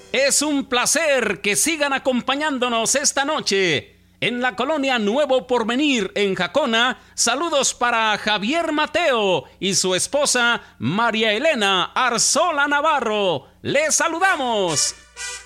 Es un placer que sigan acompañándonos esta noche. En la colonia Nuevo Porvenir, en Jacona, saludos para Javier Mateo y su esposa María Elena Arzola Navarro. ¡Les saludamos!